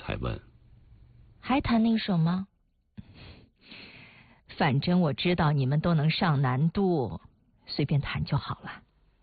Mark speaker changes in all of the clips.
Speaker 1: 才问：
Speaker 2: 还弹那首吗？反正我知道你们都能上南都，随便弹就好了。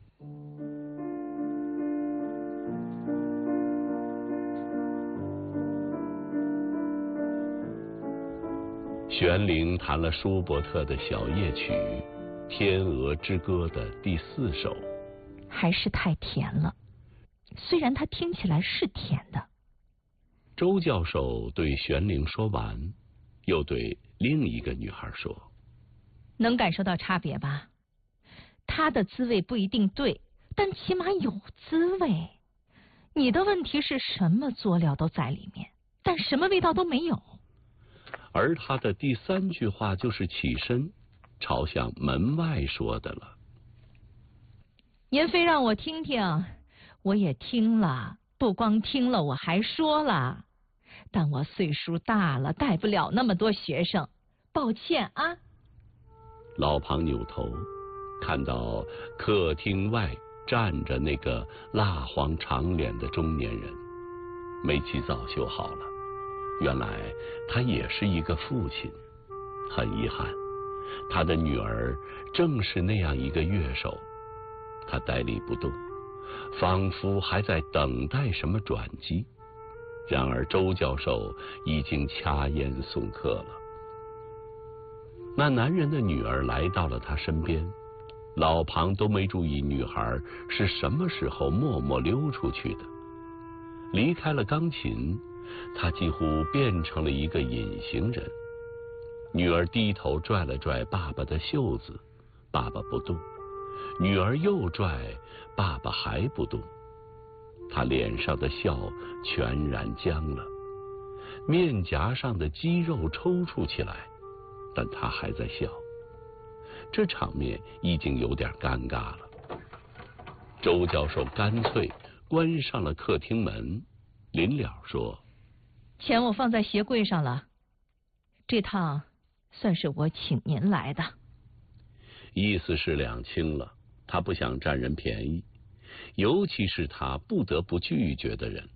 Speaker 1: 玄龄弹了舒伯特的小夜曲《天鹅之歌》的第4首，
Speaker 2: 还是太甜了，虽然它听起来是甜的。
Speaker 1: 周教授对玄龄说完，又对另一个女孩说：
Speaker 2: 能感受到差别吧？它的滋味不一定对，但起码有滋味。你的问题是什么佐料都在里面，但什么味道都没有。
Speaker 1: 而他的第3句话就是起身朝向门外说的了。
Speaker 2: 您非让我听听，我也听了，不光听了，我还说了，但我岁数大了，带不了那么多学生，抱歉啊。
Speaker 1: 老庞扭头看到客厅外站着那个蜡黄长脸的中年人，煤气早修好了，原来他也是一个父亲。很遗憾，他的女儿正是那样一个乐手。他呆立不动，仿佛还在等待什么转机。然而周教授已经掐烟送客了。那男人的女儿来到了他身边，老庞都没注意女孩是什么时候默默溜出去的。离开了钢琴，他几乎变成了一个隐形人。女儿低头拽了拽爸爸的袖子，爸爸不动。女儿又拽，爸爸还不动。他脸上的笑全然僵了，面颊上的肌肉抽搐起来，但他还在笑。这场面已经有点尴尬了。周教授干脆关上了客厅门，临了说：
Speaker 2: 钱我放在鞋柜上了，这趟算是我请您来的。
Speaker 1: 意思是两清了，他不想占人便宜，尤其是他不得不拒绝的人。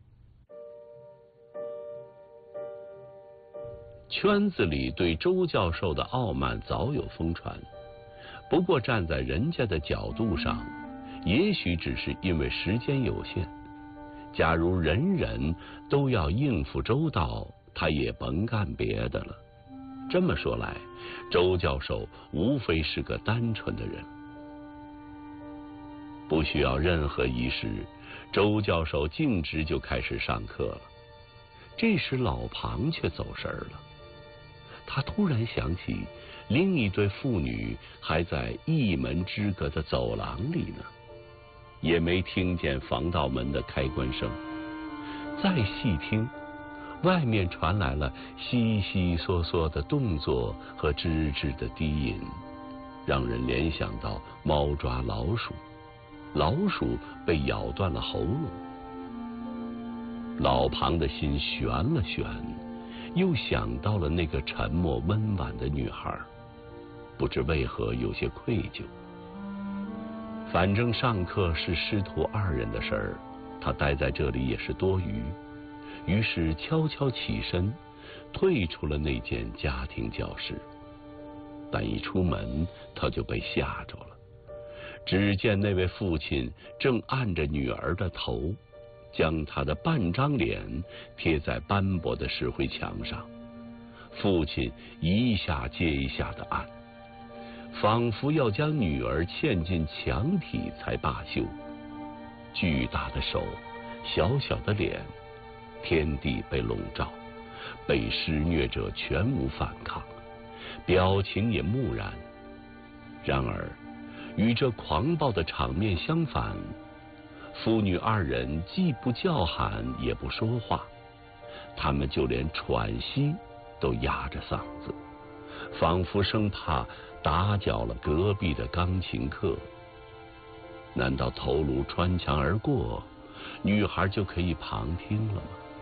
Speaker 1: 圈子里对周教授的傲慢早有疯传，不过站在人家的角度上，也许只是因为时间有限。假如人人都要应付周到，他也甭干别的了。这么说来，周教授无非是个单纯的人。不需要任何仪式，周教授径直就开始上课了。这时老庞却走神了，他突然想起另一对父女还在一门之隔的走廊里呢，也没听见防盗门的开关声。再细听，外面传来了悉悉嗦嗦的动作和吱吱的低吟，让人联想到猫抓老鼠，老鼠被咬断了喉咙。老庞的心悬了悬，又想到了那个沉默温婉的女孩，不知为何有些愧疚。反正上课是师徒二人的事儿，他待在这里也是多余，于是悄悄起身，退出了那间家庭教室。但一出门，他就被吓着了。只见那位父亲正按着女儿的头，将她的半张脸贴在斑驳的石灰墙上。父亲一下接一下的按，仿佛要将女儿嵌进墙体才罢休。巨大的手，小小的脸，天地被笼罩，被施虐者全无反抗，表情也木然。然而与这狂暴的场面相反，父女二人既不叫喊也不说话，他们就连喘息都压着嗓子，仿佛生怕打搅了隔壁的钢琴课。难道头颅穿墙而过，女孩就可以旁听了吗？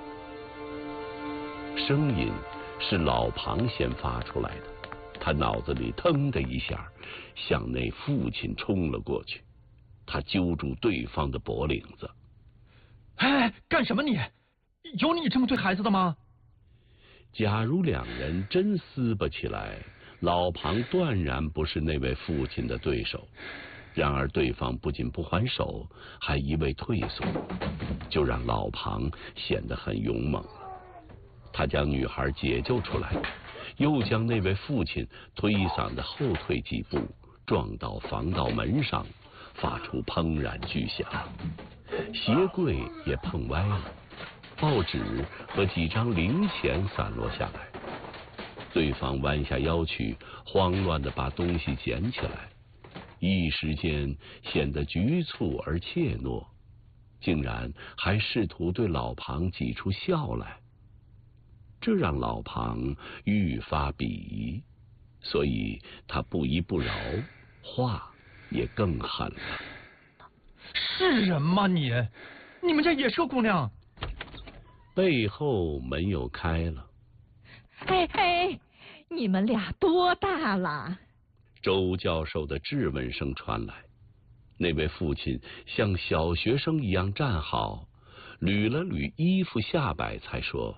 Speaker 1: 声音是老庞先发出来的，他脑子里腾的一下向那父亲冲了过去。他揪住对方的脖领子：
Speaker 3: 哎，干什么你？ 有你这么对孩子的吗？
Speaker 1: 假如两人真撕巴起来，老庞断然不是那位父亲的对手。然而对方不仅不还手，还一味退缩，就让老庞显得很勇猛了。他将女孩解救出来，又将那位父亲推搡的后退几步，撞到防盗门上，发出砰然巨响。鞋柜也碰歪了，报纸和几张零钱散落下来。对方弯下腰去，慌乱地把东西捡起来，一时间显得局促而怯懦，竟然还试图对老庞挤出笑来。这让老庞愈发鄙夷，所以他不依不饶，话也更狠了。
Speaker 3: 是人吗你？你们家也是个姑娘？
Speaker 1: 背后门又开了。
Speaker 2: 哎，你们俩多大了？
Speaker 1: 周教授的质问声传来。那位父亲像小学生一样站好，捋了捋衣服下摆，才说：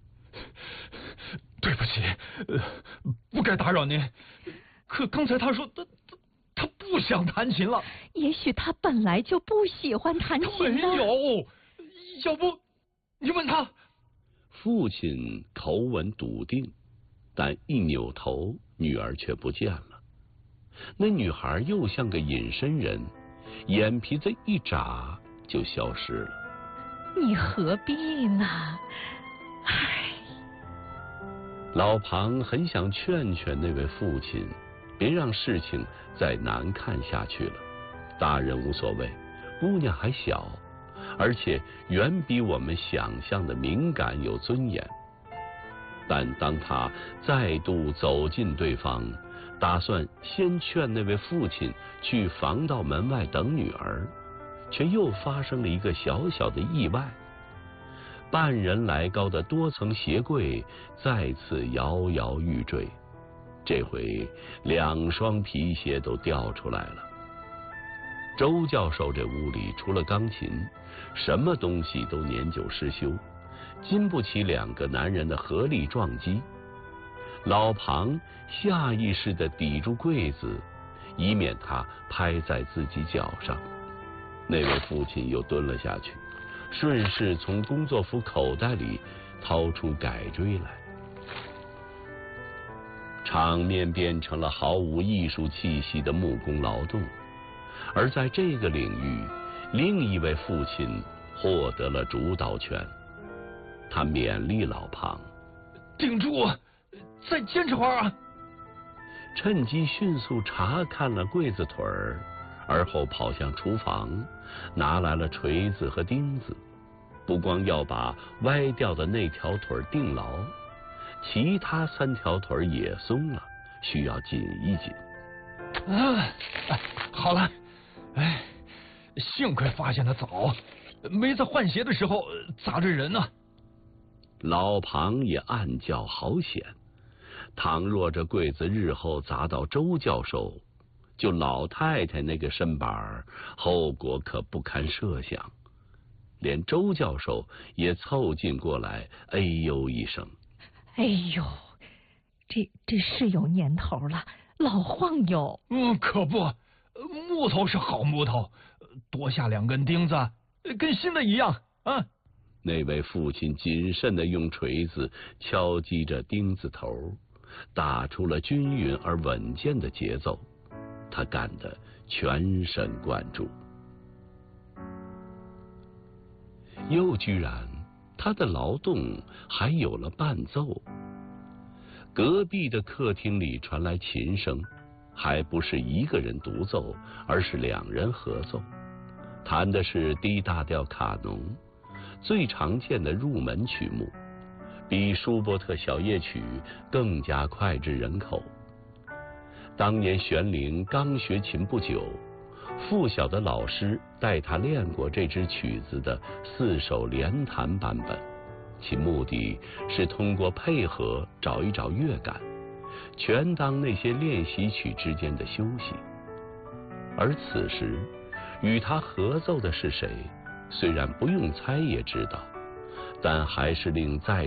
Speaker 3: 对不起，不该打扰您。可刚才他说他不想弹琴了。
Speaker 2: 也许他本来就不喜欢弹琴呢。
Speaker 3: 没有，要不你问他。
Speaker 1: 父亲口吻笃定，但一扭头，女儿却不见了。那女孩又像个隐身人，眼皮子一眨就消失了。
Speaker 2: 你何必呢？唉。
Speaker 1: 老庞很想劝劝那位父亲，别让事情再难看下去了。大人无所谓，姑娘还小，而且远比我们想象的敏感有尊严。但当他再度走近对方，打算先劝那位父亲去防盗门外等女儿，却又发生了一个小小的意外。半人来高的多层鞋柜再次摇摇欲坠，这回2双皮鞋都掉出来了。周教授这屋里除了钢琴，什么东西都年久失修，经不起2个男人的合力撞击。老庞下意识地抵住柜子，以免他拍在自己脚上。那位父亲又蹲了下去，顺势从工作服口袋里掏出改锥来。场面变成了毫无艺术气息的木工劳动，而在这个领域，另一位父亲获得了主导权。他勉励老庞：
Speaker 3: 顶住，再坚持会儿啊！
Speaker 1: 趁机迅速查看了柜子腿儿，而后跑向厨房，拿来了锤子和钉子。不光要把歪掉的那条腿钉牢，其他3条腿也松了，需要紧一紧。
Speaker 3: 好了，幸亏发现的早，没在换鞋的时候砸着人呢。
Speaker 1: 老庞也暗叫好险，倘若这柜子日后砸到周教授，就老太太那个身板，后果可不堪设想。连周教授也凑近过来，哎呦一声。
Speaker 2: 哎呦，这是有年头了，老晃悠。
Speaker 3: 可不，木头是好木头，多下2根钉子，跟新的一样啊。
Speaker 1: 那位父亲谨慎地用锤子敲击着钉子头，打出了均匀而稳健的节奏。他干得全神贯注。又居然他的劳动还有了伴奏。隔壁的客厅里传来琴声，还不是一个人独奏，而是2人合奏，弹的是 D 大调卡农，最常见的入门曲目，比舒伯特小夜曲更加脍炙人口。当年玄龄刚学琴不久，附小的老师带他练过这支曲子的4首连弹版本，其目的是通过配合找一找乐感，全当那些练习曲之间的休息。而此时与他合奏的是谁，虽然不用猜也知道， 但还是令在